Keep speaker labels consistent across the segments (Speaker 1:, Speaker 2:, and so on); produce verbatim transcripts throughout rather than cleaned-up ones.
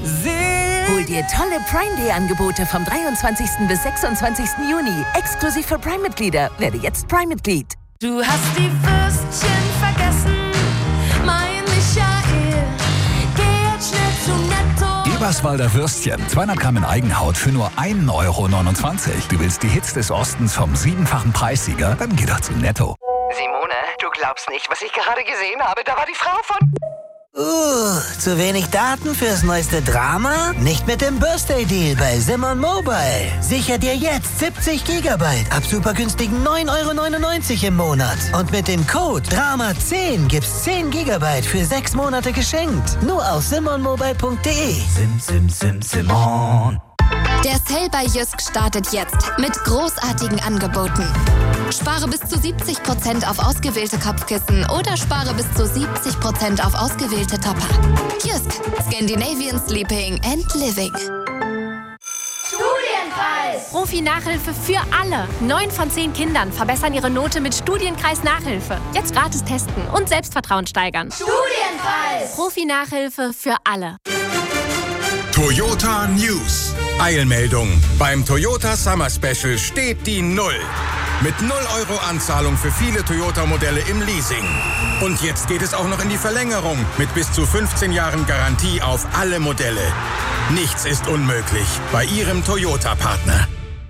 Speaker 1: Hol dir tolle Prime Day Angebote vom dreiundzwanzigsten bis sechsundzwanzigsten Juni. Exklusiv für Prime-Mitglieder. Werde jetzt Prime-Mitglied.
Speaker 2: Du hast die Würstchen vergessen, mein Michael. Geh jetzt schnell zu Netto.
Speaker 3: Eberswalder Würstchen, zweihundert Gramm in Eigenhaut für nur ein Euro neunundzwanzig. Du willst die Hits des Ostens vom siebenfachen Preissieger? Dann geh doch zu Netto.
Speaker 4: Simone, du glaubst nicht, was ich gerade gesehen habe. Da war die Frau von...
Speaker 5: Uh, zu wenig Daten fürs neueste Drama? Nicht mit dem Birthday-Deal bei Simon Mobile. Sicher dir jetzt siebzig Gigabyte ab super günstigen neun Euro neunundneunzig im Monat. Und mit dem Code Drama zehn gibt's zehn Gigabyte für sechs Monate geschenkt. Nur auf simon mobile punkt de.
Speaker 6: Sim, sim, sim, Simon.
Speaker 7: Der Sale bei Jysk startet jetzt mit großartigen Angeboten. Spare bis zu siebzig Prozent auf ausgewählte Kopfkissen oder spare bis zu siebzig Prozent auf ausgewählte Topper. Jysk, Scandinavian Sleeping and Living.
Speaker 8: Studienkreis! Profi-Nachhilfe für alle. Neun von zehn Kindern verbessern ihre Note mit Studienkreis-Nachhilfe. Jetzt gratis testen und Selbstvertrauen steigern.
Speaker 2: Studienkreis!
Speaker 8: Profi-Nachhilfe für alle.
Speaker 9: Toyota News. Eilmeldung. Beim Toyota Summer Special steht die Null. Mit null Euro Anzahlung für viele Toyota-Modelle im Leasing. Und jetzt geht es auch noch in die Verlängerung mit bis zu fünfzehn Jahren Garantie auf alle Modelle. Nichts ist unmöglich bei Ihrem Toyota-Partner.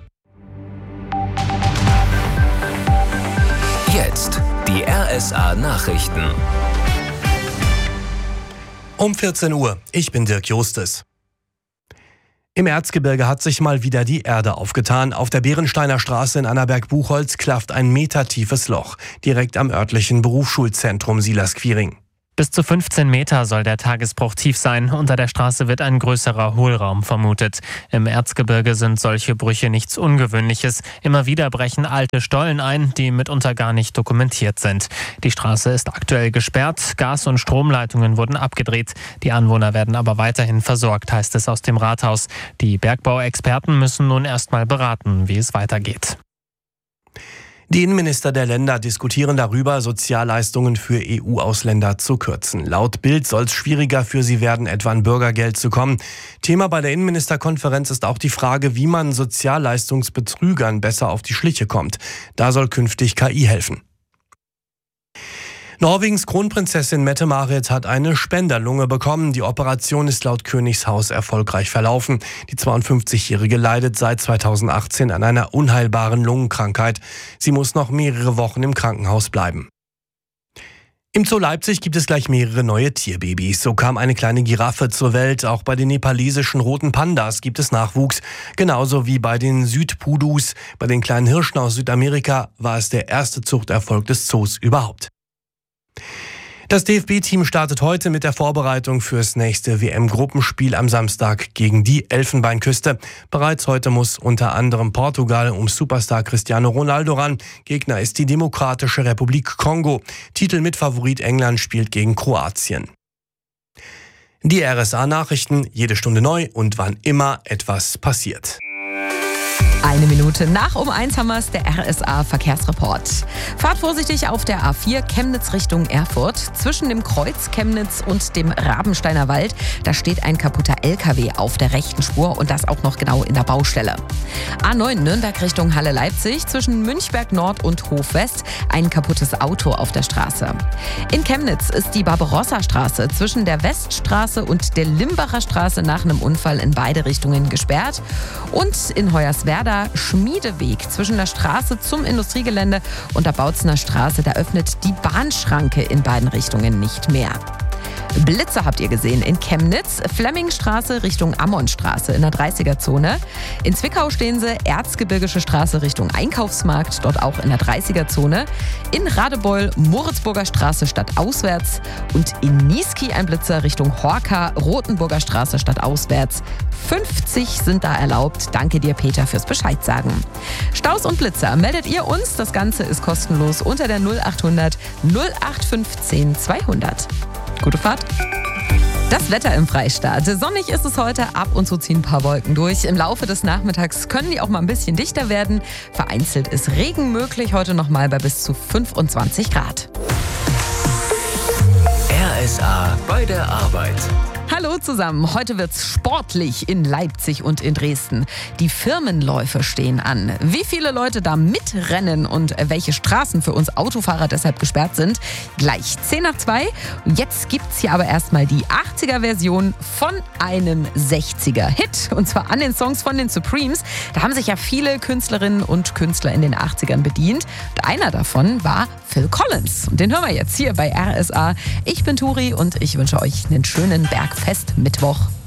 Speaker 10: Jetzt die R S A-Nachrichten.
Speaker 11: Um vierzehn Uhr. Ich bin Dirk Justes. Im Erzgebirge hat sich mal wieder die Erde aufgetan. Auf der Bärensteiner Straße in Annaberg-Buchholz klafft ein metertiefes Loch, direkt am örtlichen Berufsschulzentrum Silas-Quiring.
Speaker 12: Bis zu fünfzehn Meter soll der Tagesbruch tief sein. Unter der Straße wird ein größerer Hohlraum vermutet. Im Erzgebirge sind solche Brüche nichts Ungewöhnliches. Immer wieder brechen alte Stollen ein, die mitunter gar nicht dokumentiert sind. Die Straße ist aktuell gesperrt. Gas- und Stromleitungen wurden abgedreht. Die Anwohner werden aber weiterhin versorgt, heißt es aus dem Rathaus. Die Bergbauexperten müssen nun erst mal beraten, wie es weitergeht.
Speaker 11: Die Innenminister der Länder diskutieren darüber, Sozialleistungen für E U-Ausländer zu kürzen. Laut Bild soll es schwieriger für sie werden, etwa an Bürgergeld zu kommen. Thema bei der Innenministerkonferenz ist auch die Frage, wie man Sozialleistungsbetrügern besser auf die Schliche kommt. Da soll künftig K I helfen. Norwegens Kronprinzessin Mette-Marit hat eine Spenderlunge bekommen. Die Operation ist laut Königshaus erfolgreich verlaufen. Die zweiundfünfzigjährige leidet seit zweitausendachtzehn an einer unheilbaren Lungenkrankheit. Sie muss noch mehrere Wochen im Krankenhaus bleiben. Im Zoo Leipzig gibt es gleich mehrere neue Tierbabys. So kam eine kleine Giraffe zur Welt. Auch bei den nepalesischen roten Pandas gibt es Nachwuchs. Genauso wie bei den Südpudus. Bei den kleinen Hirschen aus Südamerika war es der erste Zuchterfolg des Zoos überhaupt. Das D F B-Team startet heute mit der Vorbereitung fürs nächste W M-Gruppenspiel am Samstag gegen die Elfenbeinküste. Bereits heute muss unter anderem Portugal um Superstar Cristiano Ronaldo ran. Gegner ist die Demokratische Republik Kongo. Titelmitfavorit England spielt gegen Kroatien. Die R S A-Nachrichten, jede Stunde neu und wann immer etwas passiert.
Speaker 13: Eine Minute nach um eins haben wir es, der R S A-Verkehrsreport. Fahrt vorsichtig auf der A vier Chemnitz Richtung Erfurt. Zwischen dem Kreuz Chemnitz und dem Rabensteiner Wald, da steht ein kaputter L K W auf der rechten Spur und das auch noch genau in der Baustelle. A neun Nürnberg Richtung Halle Leipzig. Zwischen Münchberg Nord und Hof West ein kaputtes Auto auf der Straße. In Chemnitz ist die Barbarossa-Straße zwischen der Weststraße und der Limbacher Straße nach einem Unfall in beide Richtungen gesperrt. Und in Hoyerswerda Schmiedeweg zwischen der Straße zum Industriegelände und der Bautzener Straße, da öffnet die Bahnschranke in beiden Richtungen nicht mehr. Blitze habt ihr gesehen in Chemnitz, Flemmingstraße Richtung Ammonstraße in der dreißiger-Zone. In Zwickau stehen sie, Erzgebirgische Straße Richtung Einkaufsmarkt, dort auch in der dreißiger-Zone. In Radebeul, Moritzburger Straße stadtauswärts und in Niesky ein Blitzer Richtung Horka, Rotenburger Straße stadtauswärts. fünfzig sind da erlaubt. Danke dir, Peter, fürs Bescheid sagen. Staus und Blitzer meldet ihr uns. Das Ganze ist kostenlos unter der null achthundert null acht fünfzehn zweihundert. Gute Fahrt. Das Wetter im Freistaat. Sonnig ist es heute, ab und zu ziehen ein paar Wolken durch. Im Laufe des Nachmittags können die auch mal ein bisschen dichter werden. Vereinzelt ist Regen möglich, heute noch mal bei bis zu fünfundzwanzig Grad.
Speaker 10: R S A bei der Arbeit.
Speaker 13: Hallo zusammen, heute wird's sportlich in Leipzig und in Dresden. Die Firmenläufe stehen an. Wie viele Leute da mitrennen und welche Straßen für uns Autofahrer deshalb gesperrt sind, gleich zehn nach zwei. Jetzt gibt's hier aber erstmal die achtziger-Version von einem sechziger-Hit. Und zwar an den Songs von den Supremes. Da haben sich ja viele Künstlerinnen und Künstler in den achtzigern bedient. Und einer davon war Phil Collins. Und den hören wir jetzt hier bei R S A. Ich bin Turi und ich wünsche euch einen schönen Bergfest-Mittwoch.